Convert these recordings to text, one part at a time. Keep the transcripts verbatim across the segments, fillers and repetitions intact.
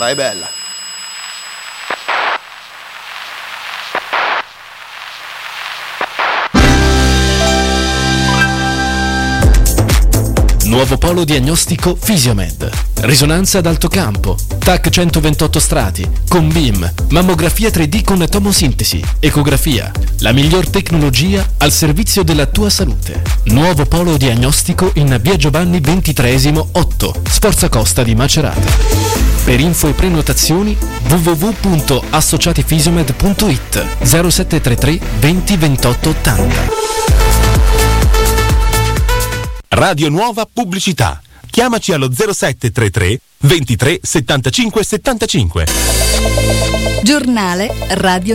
Vai bella. Nuovo polo diagnostico Fisiomed. Risonanza ad alto campo, T A C centoventotto strati, con B I M, mammografia tre D con tomosintesi, ecografia. La miglior tecnologia al servizio della tua salute. Nuovo polo diagnostico in via Giovanni ventitreesimo otto, Sforza Costa di Macerata. Per info e prenotazioni w w w punto associatifisiomed punto i t zero sette tre tre venti ventotto ottanta. Radio Nuova Pubblicità. Chiamaci allo zero sette tre tre ventitré settantacinque settantacinque. Giornale Radio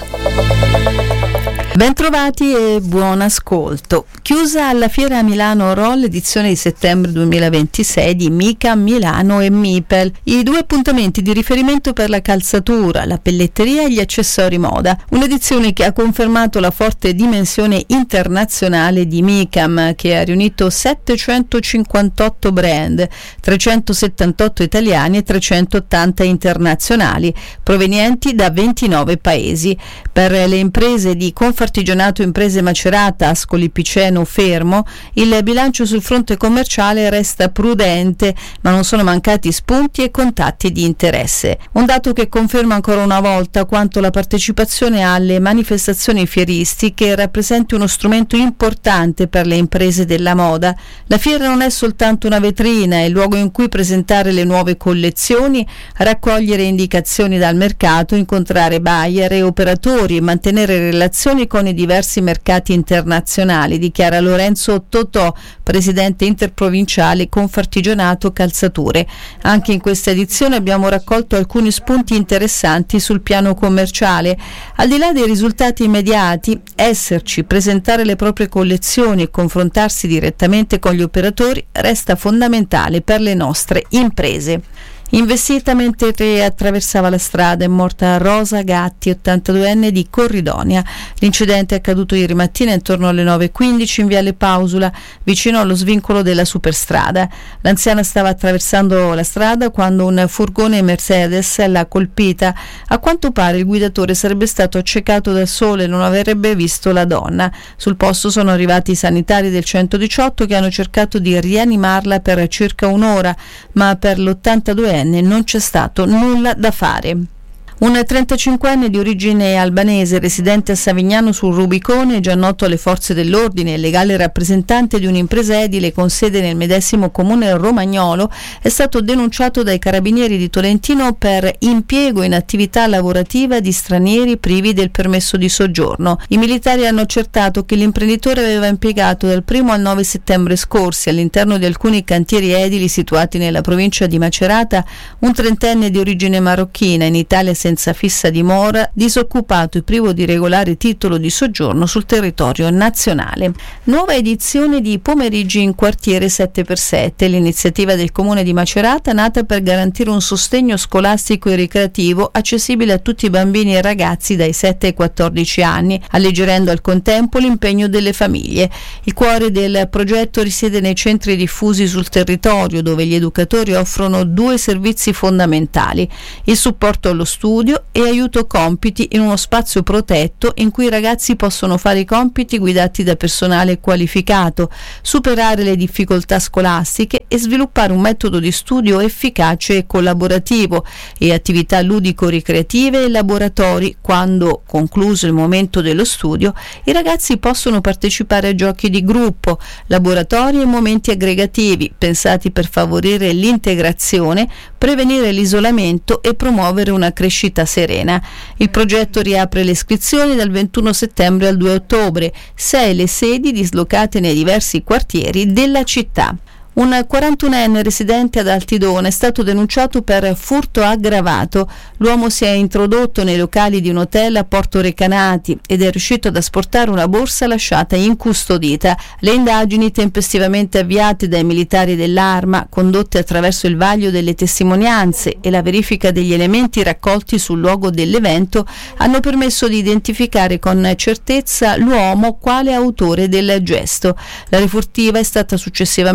Nuova. Bentrovati e buon ascolto. Chiusa alla Fiera a Milano Roll edizione di settembre duemilaventisei di Mica Milano e Mipel, i due appuntamenti di riferimento per la calzatura, la pelletteria e gli accessori moda. Un'edizione che ha confermato la forte dimensione internazionale di Micam, che ha riunito settecentocinquantotto brand, trecentosettantotto italiani e trecentottanta internazionali, provenienti da ventinove paesi. Per le imprese di Confartigianato Imprese Macerata, Ascoli Piceno, Fermo, il bilancio sul fronte commerciale resta prudente, ma non sono mancati spunti e contatti di interesse. Un dato che conferma ancora una volta quanto la partecipazione alle manifestazioni fieristiche rappresenti uno strumento importante per le imprese della moda. La fiera non è soltanto una vetrina, è il luogo in cui presentare le nuove collezioni, raccogliere indicazioni dal mercato, incontrare buyer e operatori e mantenere relazioni con i diversi mercati internazionali, dichiara Lorenzo Totò, presidente interprovinciale Confartigianato Calzature. Anche in questa edizione abbiamo raccolto alcuni spunti interessanti sul piano commerciale. Al di là dei risultati immediati, esserci, presentare le proprie collezioni e confrontarsi direttamente con gli operatori resta fondamentale per le nostre imprese. Investita mentre attraversava la strada è morta Rosa Gatti, ottantaduenne di Corridonia. L'incidente è accaduto ieri mattina intorno alle nove e quindici in viale Pausula, vicino allo svincolo della superstrada. L'anziana stava attraversando la strada quando un furgone Mercedes l'ha colpita. A quanto pare il guidatore sarebbe stato accecato dal sole e non avrebbe visto la donna. Sul posto sono arrivati i sanitari del centodiciotto che hanno cercato di rianimarla per circa un'ora, ma per l'ottantaduenne non c'è stato nulla da fare. Un trentacinquenne di origine albanese residente a Savignano sul Rubicone, già noto alle forze dell'ordine e legale rappresentante di un'impresa edile con sede nel medesimo comune romagnolo, è stato denunciato dai carabinieri di Tolentino per impiego in attività lavorativa di stranieri privi del permesso di soggiorno. I militari hanno accertato che l'imprenditore aveva impiegato dal primo al nove settembre scorsi all'interno di alcuni cantieri edili situati nella provincia di Macerata un trentenne di origine marocchina, in Italia senza fissa dimora, disoccupato e privo di regolare titolo di soggiorno sul territorio nazionale. Nuova edizione di Pomeriggi in quartiere sette per sette, l'iniziativa del comune di Macerata nata per garantire un sostegno scolastico e ricreativo accessibile a tutti i bambini e ragazzi dai sette ai quattordici anni, alleggerendo al contempo l'impegno delle famiglie. Il cuore del progetto risiede nei centri diffusi sul territorio, dove gli educatori offrono due servizi fondamentali: il supporto allo studio e aiuto compiti in uno spazio protetto in cui i ragazzi possono fare i compiti guidati da personale qualificato, superare le difficoltà scolastiche e sviluppare un metodo di studio efficace e collaborativo, e attività ludico-ricreative e laboratori. Quando, concluso il momento dello studio, i ragazzi possono partecipare a giochi di gruppo, laboratori e momenti aggregativi pensati per favorire l'integrazione, prevenire l'isolamento e promuovere una crescita serena. Il progetto riapre le iscrizioni dal ventuno settembre al due ottobre, sei le sedi dislocate nei diversi quartieri della città. Un quarantunenne residente ad Altidone è stato denunciato per furto aggravato. L'uomo si è introdotto nei locali di un hotel a Porto Recanati ed è riuscito ad asportare una borsa lasciata incustodita. Le indagini, tempestivamente avviate dai militari dell'Arma, condotte attraverso il vaglio delle testimonianze e la verifica degli elementi raccolti sul luogo dell'evento, hanno permesso di identificare con certezza l'uomo quale autore del gesto. La refurtiva è stata successivamente abbandonata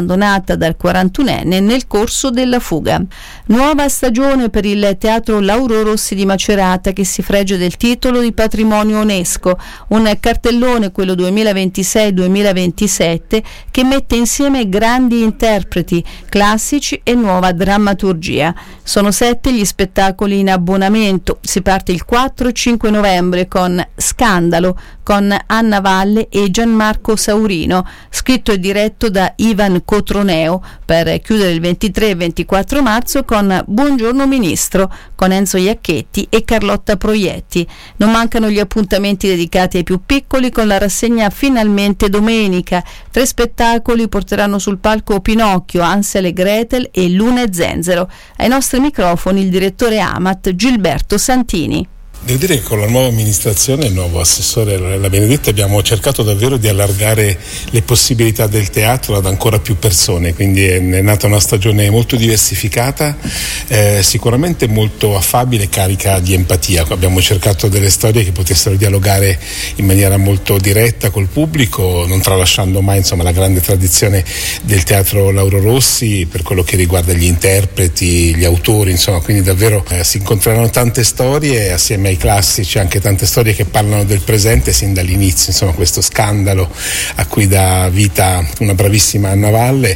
abbandonata dal quarantunenne nel corso della fuga. Nuova stagione per il Teatro Lauro Rossi di Macerata, che si fregge del titolo di patrimonio UNESCO, un cartellone, quello duemilaventisei duemilaventisette, che mette insieme grandi interpreti, classici e nuova drammaturgia. Sono sette gli spettacoli in abbonamento. Si parte il quattro e cinque novembre con Scandalo, con Anna Valle e Gianmarco Saurino, scritto e diretto da Ivan Cotroneo, per chiudere il ventitré e ventiquattro marzo con Buongiorno Ministro, con Enzo Iacchetti e Carlotta Proietti. Non mancano gli appuntamenti dedicati ai più piccoli, con la rassegna Finalmente Domenica. Tre spettacoli porteranno sul palco Pinocchio, Ansel e Gretel e Luna e Zenzero. Ai nostri microfoni il direttore Amat Gilberto Santini. Devo dire che con la nuova amministrazione e il nuovo assessore Lorella Benedetti abbiamo cercato davvero di allargare le possibilità del teatro ad ancora più persone, quindi è, è nata una stagione molto diversificata, eh, sicuramente molto affabile e carica di empatia. Abbiamo cercato delle storie che potessero dialogare in maniera molto diretta col pubblico, non tralasciando mai insomma la grande tradizione del teatro Lauro Rossi per quello che riguarda gli interpreti, gli autori, insomma, quindi davvero eh, si incontreranno tante storie assieme ai classici, anche tante storie che parlano del presente sin dall'inizio, insomma questo Scandalo a cui dà vita una bravissima Anna Valle,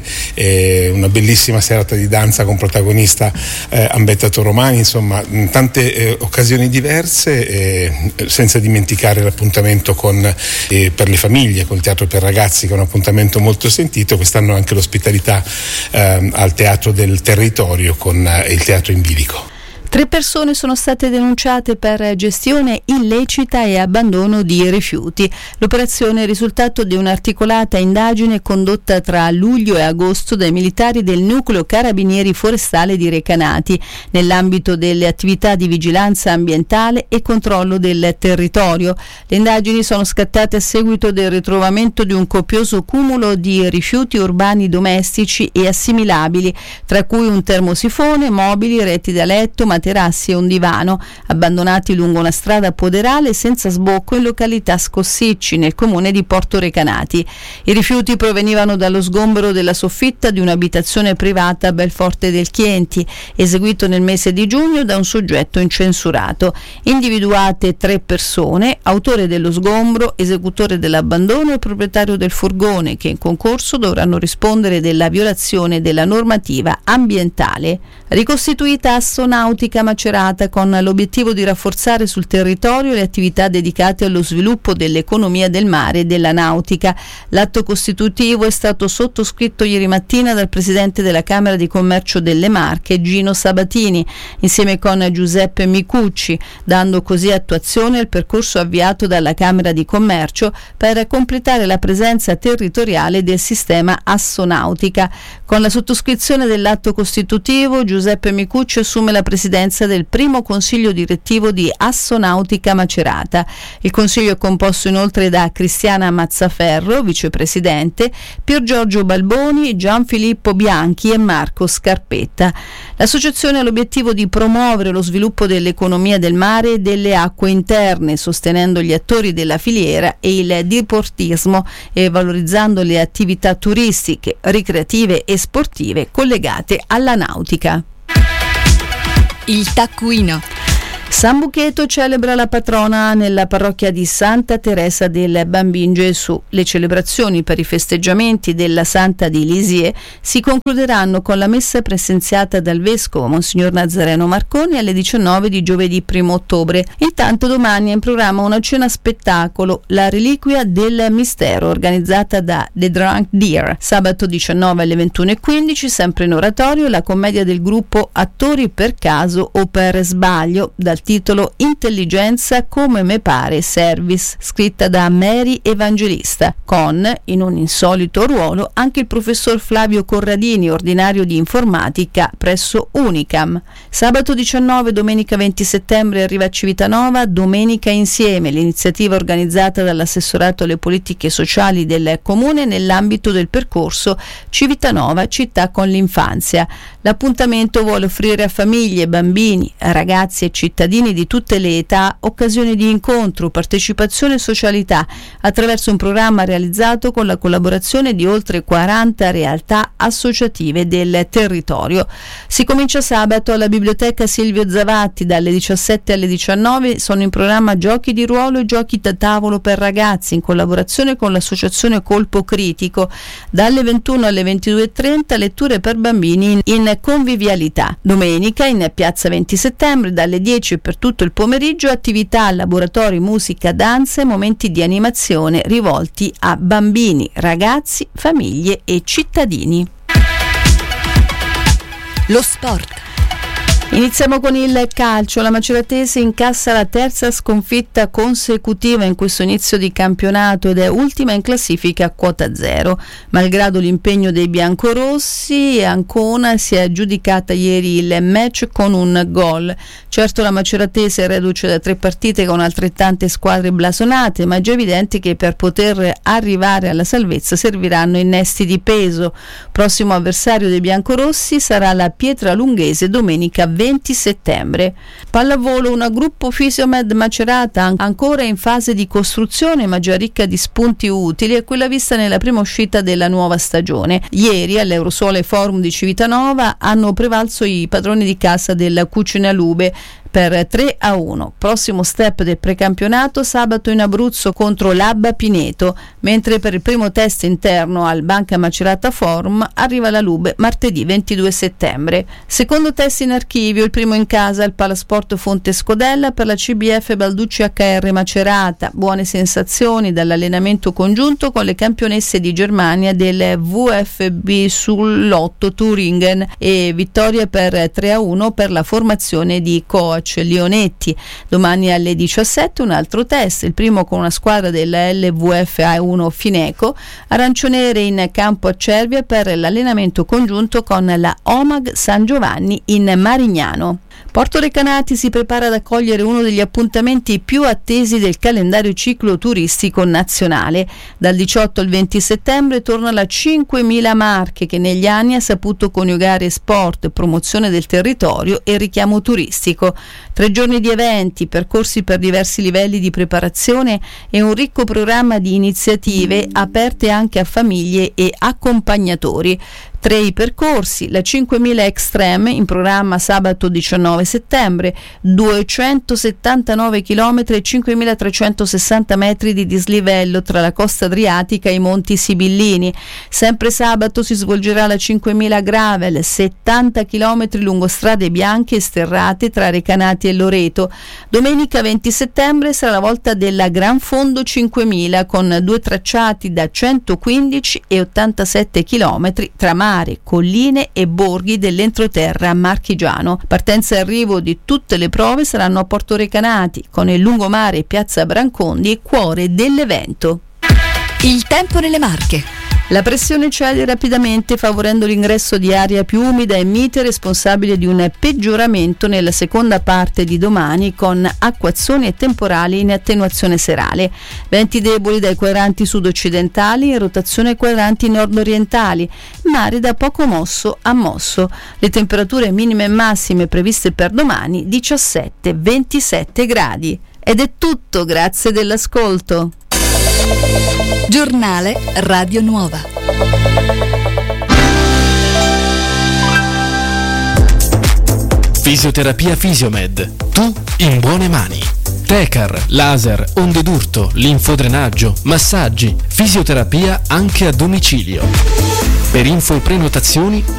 e una bellissima serata di danza con protagonista eh, Ambetta Toromani, insomma tante eh, occasioni diverse, eh, senza dimenticare l'appuntamento con eh, per le famiglie, col teatro per ragazzi, che è un appuntamento molto sentito. Quest'anno anche l'ospitalità eh, al Teatro del Territorio con eh, il Teatro in Bilico. Tre persone sono state denunciate per gestione illecita e abbandono di rifiuti. L'operazione è il risultato di un'articolata indagine condotta tra luglio e agosto dai militari del Nucleo Carabinieri Forestale di Recanati, nell'ambito delle attività di vigilanza ambientale e controllo del territorio. Le indagini sono scattate a seguito del ritrovamento di un copioso cumulo di rifiuti urbani domestici e assimilabili, tra cui un termosifone, mobili, reti da letto, materassi e un divano, abbandonati lungo una strada poderale senza sbocco in località Scossicci, nel comune di Porto Recanati. I rifiuti provenivano dallo sgombero della soffitta di un'abitazione privata a Belforte del Chienti, eseguito nel mese di giugno da un soggetto incensurato. Individuate tre persone: autore dello sgombro, esecutore dell'abbandono e proprietario del furgone, che in concorso dovranno rispondere della violazione della normativa ambientale. Ricostituita Assonautica Macerata, con l'obiettivo di rafforzare sul territorio le attività dedicate allo sviluppo dell'economia del mare e della nautica. L'atto costitutivo è stato sottoscritto ieri mattina dal presidente della Camera di Commercio delle Marche, Gino Sabatini, insieme con Giuseppe Micucci, dando così attuazione al percorso avviato dalla Camera di Commercio per completare la presenza territoriale del sistema Assonautica. Con la sottoscrizione dell'atto costitutivo, Giuseppe Micucci assume la presidenza del primo consiglio direttivo di Assonautica Macerata. Il consiglio è composto inoltre da Cristiana Mazzaferro, vicepresidente, Pier Giorgio Balboni, Gianfilippo Bianchi e Marco Scarpetta. L'associazione ha l'obiettivo di promuovere lo sviluppo dell'economia del mare e delle acque interne, sostenendo gli attori della filiera e il diportismo e valorizzando le attività turistiche, ricreative e sportive collegate alla nautica. Il taccuino. San Bucheto celebra la patrona nella parrocchia di Santa Teresa del Bambin Gesù. Le celebrazioni per i festeggiamenti della Santa di Lisieux si concluderanno con la messa presenziata dal vescovo Monsignor Nazareno Marconi alle diciannove di giovedì primo ottobre. Intanto domani è in programma una cena spettacolo, La Reliquia del Mistero, organizzata da The Drunk Deer. Sabato diciannove alle ventuno e quindici, sempre in oratorio, la commedia del gruppo Attori per caso o per sbaglio, dal titolo Intelligenza come me pare service, scritta da Mary Evangelista, con, in un insolito ruolo, anche il professor Flavio Corradini, ordinario di informatica presso Unicam. Sabato diciannove, domenica venti settembre arriva a Civitanova Domenica Insieme, l'iniziativa organizzata dall'assessorato alle politiche sociali del comune nell'ambito del percorso Civitanova Città con l'infanzia. L'appuntamento vuole offrire a famiglie, bambini, ragazzi e cittadini cittadini di tutte le età occasione di incontro, partecipazione e socialità attraverso un programma realizzato con la collaborazione di oltre quaranta realtà associative del territorio. Si comincia sabato alla Biblioteca Silvio Zavatti dalle diciassette alle diciannove. Sono in programma giochi di ruolo e giochi da tavolo per ragazzi in collaborazione con l'associazione Colpo Critico. Dalle ventuno alle ventidue e trenta letture per bambini in convivialità. Domenica in piazza venti settembre dalle dieci e per tutto il pomeriggio attività, laboratori, musica, danze, momenti di animazione rivolti a bambini, ragazzi, famiglie e cittadini. Lo sport. Iniziamo con il calcio. La Maceratese incassa la terza sconfitta consecutiva in questo inizio di campionato ed è ultima in classifica a quota zero. Malgrado l'impegno dei biancorossi, Ancona si è aggiudicata ieri il match con un gol. Certo, la Maceratese è reduce da tre partite con altrettante squadre blasonate, ma è già evidente che per poter arrivare alla salvezza serviranno innesti di peso. Prossimo avversario dei biancorossi sarà la Pietralunghese domenica venti settembre. Pallavolo, una gruppo Fisiomed Macerata ancora in fase di costruzione ma già ricca di spunti utili è quella vista nella prima uscita della nuova stagione. Ieri all'Eurosole Forum di Civitanova hanno prevalso i padroni di casa della Cucina Lube per tre a uno. Prossimo step del precampionato sabato in Abruzzo contro l'Abba Pineto, mentre per il primo test interno al Banca Macerata Forum arriva la Lube martedì ventidue settembre. Secondo test in archivio, il primo in casa al Palasport Fonte Scodella per la C B F Balducci H R Macerata. Buone sensazioni dall'allenamento congiunto con le campionesse di Germania del V F B sull'otto Turingen e vittoria per tre a uno per la formazione di coach Leonetti. Domani alle diciassette un altro test, il primo con una squadra della L V F A uno Fineco, arancionere in campo a Cervia per l'allenamento congiunto con la Omag San Giovanni in Marignano. Porto Recanati si prepara ad accogliere uno degli appuntamenti più attesi del calendario cicloturistico nazionale. Dal diciotto al venti settembre torna la cinquemila Marche, che negli anni ha saputo coniugare sport, promozione del territorio e richiamo turistico. Tre giorni di eventi, percorsi per diversi livelli di preparazione e un ricco programma di iniziative aperte anche a famiglie e accompagnatori. Tre i percorsi: la cinquemila Extreme in programma sabato diciannove settembre, duecentosettantanove chilometri e cinquemilatrecentosessanta metri di dislivello tra la costa adriatica e i Monti Sibillini. Sempre sabato si svolgerà la cinquemila Gravel, settanta chilometri lungo strade bianche e sterrate tra Recanati e Loreto. Domenica venti settembre sarà la volta della Gran Fondo cinquemila con due tracciati da centoquindici e ottantasette chilometri tra mare, colline e borghi dell'entroterra marchigiano. Partenza e arrivo di tutte le prove saranno a Porto Recanati, con il lungomare e Piazza Brancondi cuore dell'evento. Il tempo nelle Marche. La pressione cede rapidamente favorendo l'ingresso di aria più umida e mite, responsabile di un peggioramento nella seconda parte di domani con acquazzoni e temporali in attenuazione serale. Venti deboli dai quadranti sud-occidentali e rotazione ai quadranti nord-orientali, mare da poco mosso a mosso. Le temperature minime e massime previste per domani diciassette ventisette gradi. Ed è tutto, grazie dell'ascolto. Giornale Radio Nuova. Fisioterapia Fisiomed. Tu in buone mani. Tecar, laser, onde d'urto, linfodrenaggio, massaggi, fisioterapia anche a domicilio. Per info e prenotazioni